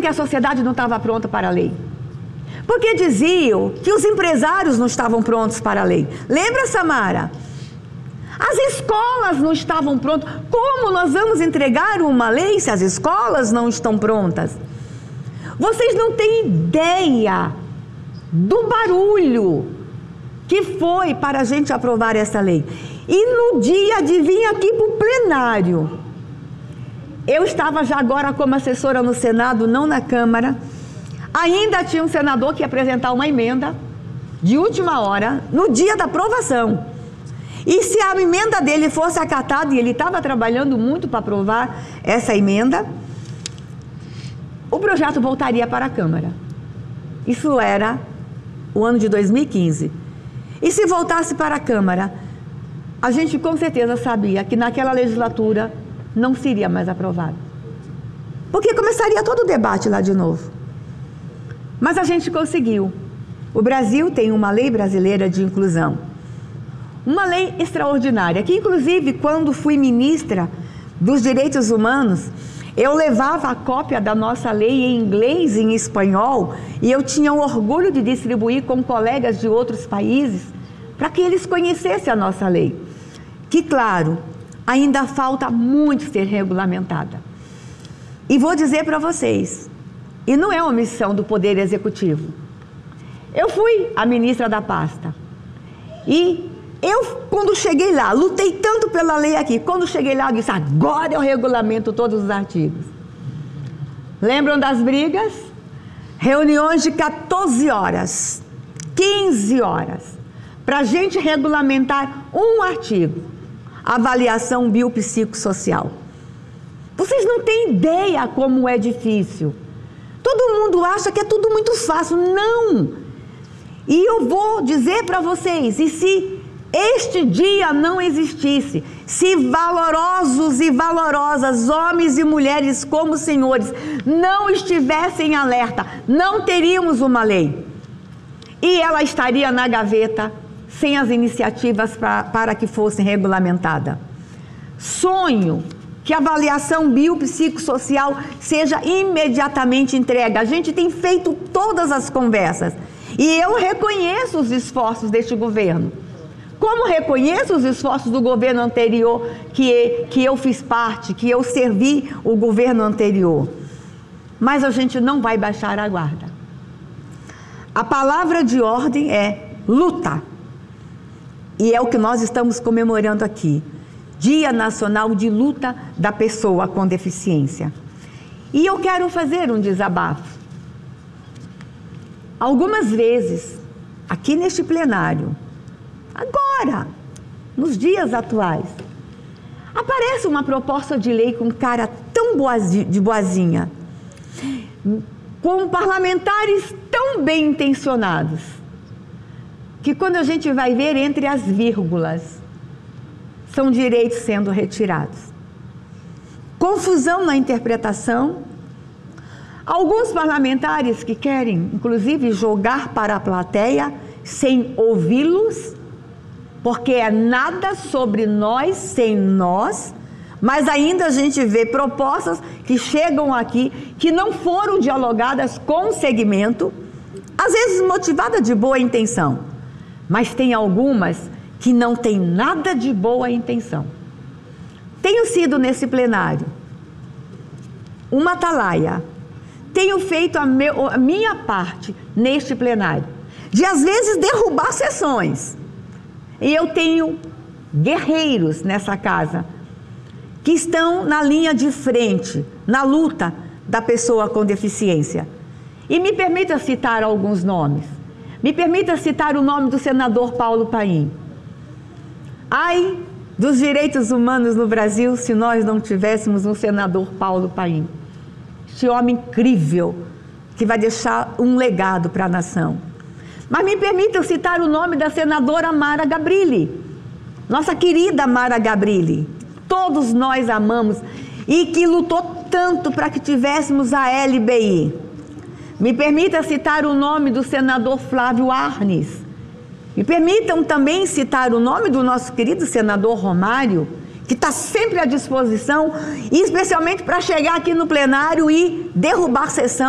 que a sociedade não estava pronta para a lei. Porque diziam que os empresários não estavam prontos para a lei. Lembra, Samara? As escolas não estavam prontas. Como nós vamos entregar uma lei se as escolas não estão prontas? Vocês não têm ideia do barulho que foi para a gente aprovar essa lei. E no dia de vir aqui para o plenário, eu estava já agora como assessora no Senado, não na Câmara. Ainda tinha um senador que ia apresentar uma emenda de última hora, no dia da aprovação. E se a emenda dele fosse acatada, e ele estava trabalhando muito para aprovar essa emenda, o projeto voltaria para a Câmara. Isso era o ano de 2015. E se voltasse para a Câmara, a gente com certeza sabia que naquela legislatura não seria mais aprovado. Porque começaria todo o debate lá de novo. Mas a gente conseguiu. O Brasil tem uma lei brasileira de inclusão. Uma lei extraordinária, que inclusive quando fui ministra dos Direitos Humanos, eu levava a cópia da nossa lei em inglês e em espanhol, e eu tinha o orgulho de distribuir com colegas de outros países, para que eles conhecessem a nossa lei. Que, claro, ainda falta muito ser regulamentada. E vou dizer para vocês, e não é uma missão do Poder Executivo. Eu fui a ministra da pasta. E eu, quando cheguei lá, lutei tanto pela lei aqui. Quando cheguei lá, eu disse, agora eu regulamento todos os artigos. Lembram das brigas? Reuniões de 14 horas, 15 horas, para a gente regulamentar um artigo. Avaliação biopsicossocial. Vocês não têm ideia como é difícil. Todo mundo acha que é tudo muito fácil. Não! E eu vou dizer para vocês, e se este dia não existisse, se valorosos e valorosas, homens e mulheres como senhores, não estivessem em alerta, não teríamos uma lei. E ela estaria na gaveta, sem as iniciativas para que fosse regulamentada. Sonho que a avaliação biopsicossocial seja imediatamente entregue. A gente tem feito todas as conversas. E eu reconheço os esforços deste governo. Como reconheço os esforços do governo anterior, que eu fiz parte, que eu servi o governo anterior. Mas a gente não vai baixar a guarda. A palavra de ordem é luta. E é o que nós estamos comemorando aqui. Dia Nacional de Luta da Pessoa com Deficiência. E eu quero fazer um desabafo. Algumas vezes, aqui neste plenário, agora, nos dias atuais, aparece uma proposta de lei com cara tão boazinha, com parlamentares tão bem intencionados, que quando a gente vai ver entre as vírgulas, são direitos sendo retirados. Confusão na interpretação. Alguns parlamentares que querem, inclusive, jogar para a plateia sem ouvi-los, porque é nada sobre nós sem nós, mas ainda a gente vê propostas que chegam aqui, que não foram dialogadas com o segmento, às vezes motivadas de boa intenção, mas tem algumas que não tem nada de boa intenção. Tenho sido nesse plenário uma atalaia, tenho feito a minha parte neste plenário, de às vezes derrubar sessões. E eu tenho guerreiros nessa casa, que estão na linha de frente, na luta da pessoa com deficiência. E me permita citar alguns nomes. Me permita citar o nome do senador Paulo Paim. Ai dos direitos humanos no Brasil se nós não tivéssemos um senador Paulo Paim. Este homem incrível que vai deixar um legado para a nação. Mas me permitam citar o nome da senadora Mara Gabrilli, nossa querida Mara Gabrilli, todos nós amamos e que lutou tanto para que tivéssemos a LBI. Me permita citar o nome do senador Flávio Arnes. Me permitam também citar o nome do nosso querido senador Romário, que está sempre à disposição, e especialmente para chegar aqui no plenário e derrubar sessão.